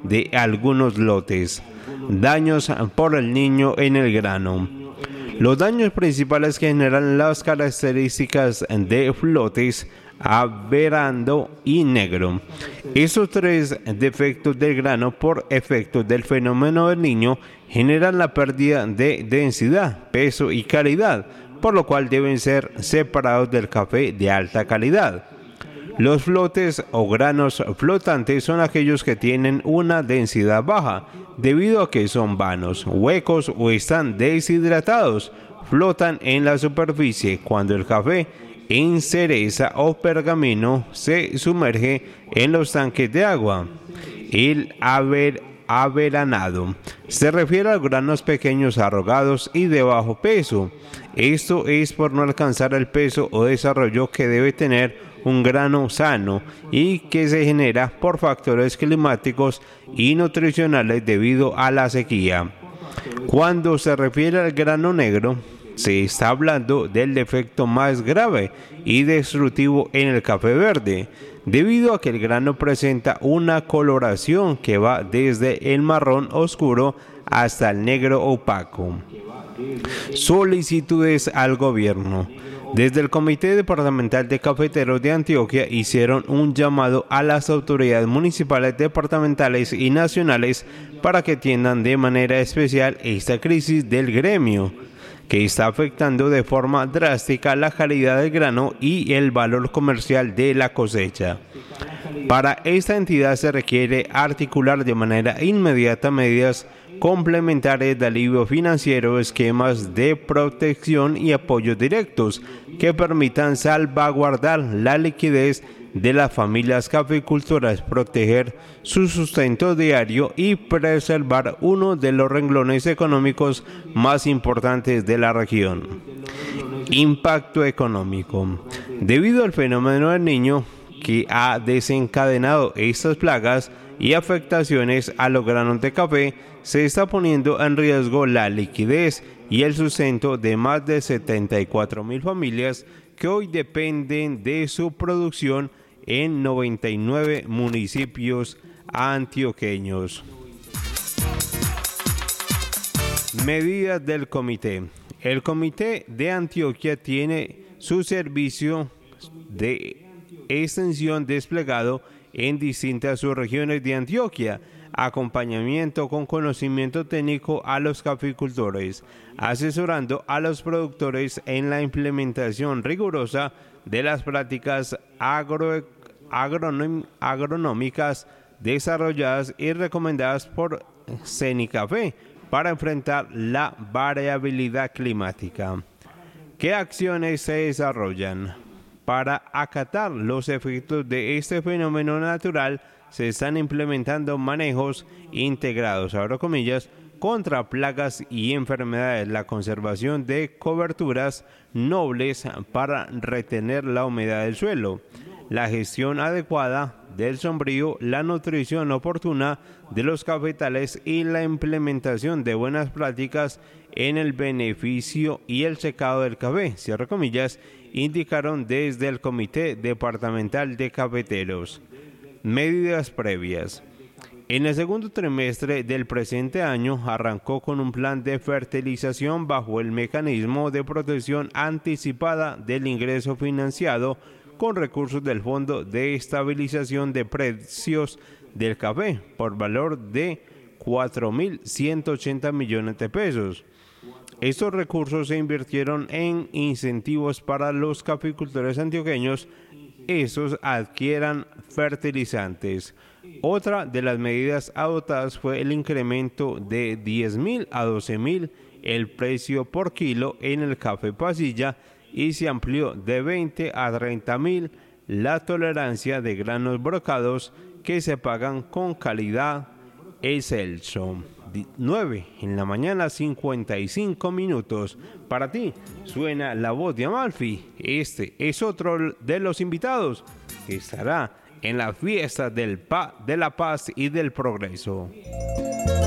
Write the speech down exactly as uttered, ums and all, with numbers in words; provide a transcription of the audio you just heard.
de algunos lotes. Daños por el niño en el grano. Los daños principales que generan las características de lotes averando y negro. Estos tres defectos del grano por efectos del fenómeno del niño generan la pérdida de densidad, peso y calidad, por lo cual deben ser separados del café de alta calidad. Los flotes o granos flotantes son aquellos que tienen una densidad baja, debido a que son vanos, huecos o están deshidratados. Flotan en la superficie cuando el café en cereza o pergamino se sumerge en los tanques de agua. El aver, averanado se refiere a granos pequeños arrogados y de bajo peso. Esto es por no alcanzar el peso o desarrollo que debe tener un grano sano y que se genera por factores climáticos y nutricionales debido a la sequía. Cuando se refiere al grano negro, se está hablando del defecto más grave y destructivo en el café verde, debido a que el grano presenta una coloración que va desde el marrón oscuro hasta el negro opaco. Solicitudes al gobierno. Desde el Comité Departamental de Cafeteros de Antioquia hicieron un llamado a las autoridades municipales, departamentales y nacionales para que atiendan de manera especial esta crisis del gremio, que está afectando de forma drástica la calidad del grano y el valor comercial de la cosecha. Para esta entidad se requiere articular de manera inmediata medidas complementarias de alivio financiero, esquemas de protección y apoyos directos que permitan salvaguardar la liquidez de las familias cafeicultoras, proteger su sustento diario y preservar uno de los renglones económicos más importantes de la región. Impacto económico. Debido al fenómeno del Niño, que ha desencadenado estas plagas y afectaciones a los granos de café, se está poniendo en riesgo la liquidez y el sustento de más de setenta y cuatro mil familias que hoy dependen de su producción en noventa y nueve municipios antioqueños. Medidas del comité. El Comité de Antioquia tiene su servicio de extensión desplegado en distintas subregiones de Antioquia, acompañamiento con conocimiento técnico a los caficultores, asesorando a los productores en la implementación rigurosa de las prácticas agro, agronom, agronómicas desarrolladas y recomendadas por Cenicafé para enfrentar la variabilidad climática. ¿Qué acciones se desarrollan? Para acatar los efectos de este fenómeno natural, se están implementando manejos integrados, abro comillas, contra plagas y enfermedades, la conservación de coberturas nobles para retener la humedad del suelo, la gestión adecuada del sombrío, la nutrición oportuna de los cafetales y la implementación de buenas prácticas en el beneficio y el secado del café, cierro comillas, indicaron desde el Comité Departamental de Cafeteros. Medidas previas. En el segundo trimestre del presente año arrancó con un plan de fertilización bajo el mecanismo de protección anticipada del ingreso financiado con recursos del Fondo de Estabilización de Precios del Café por valor de cuatro mil ciento ochenta millones de pesos. Estos recursos se invirtieron en incentivos para los caficultores antioqueños, esos adquieran fertilizantes. Otra de las medidas adoptadas fue el incremento de diez mil a doce mil el precio por kilo en el café pasilla y se amplió de veinte a treinta mil la tolerancia de granos brocados que se pagan con calidad excelso. nueve en la mañana, cincuenta y cinco minutos. Para ti suena la voz de Amalfi. Este es otro de los invitados que estará en la fiesta del pa- de la paz y del progreso.